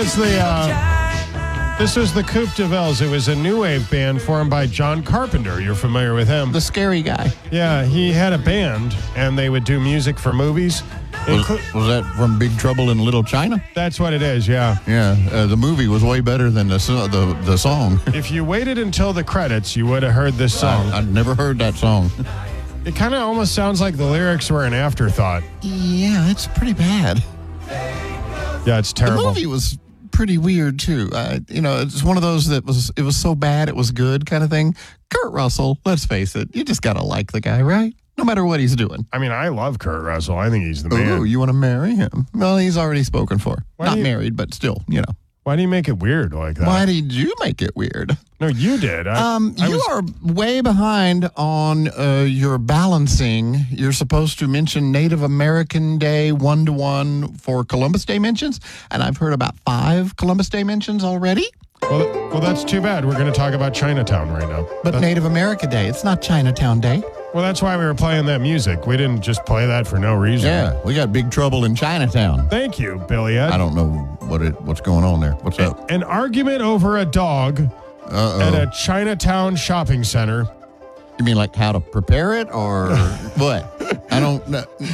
was the Coupe de Vels. It was a new wave band formed by John Carpenter. You're familiar with him? The scary guy. Yeah, he had a band, and they would do music for movies. Was that from Big Trouble in Little China? That's what it is, yeah. Yeah, the movie was way better than the song. If you waited until the credits, you would have heard this song. I'd never heard that song. It kind of almost sounds like the lyrics were an afterthought. Yeah, it's pretty bad. Yeah, it's terrible. The movie was pretty weird, too. It's one of those it was so bad it was good kind of thing. Kurt Russell, let's face it, you just got to like the guy, right? No matter what he's doing. I mean, I love Kurt Russell. I think he's the man. Oh, you want to marry him? Well, he's already spoken for. Why Not married, but still, Why do you make it weird like that? Why did you make it weird? No, you did. You are way behind on your balancing. You're supposed to mention Native American Day 1-to-1 for Columbus Day mentions, and I've heard about 5 Columbus Day mentions already. Well, that's too bad. We're going to talk about Chinatown right now. But Native America Day, it's not Chinatown Day. Well, that's why we were playing that music. We didn't just play that for no reason. Yeah, we got Big Trouble in Chinatown. Thank you, Billy Ed. I don't know what's going on there. What's up? An argument over a dog at a Chinatown shopping center. You mean like how to prepare it or what? I don't know.